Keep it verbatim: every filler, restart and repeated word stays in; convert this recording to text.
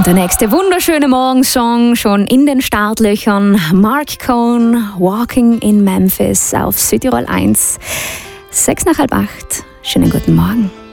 Und der nächste wunderschöne Morgensong schon in den Startlöchern. Mark Cohn, Walking in Memphis auf Südtirol eins. Sechs nach halb acht. Schönen guten Morgen.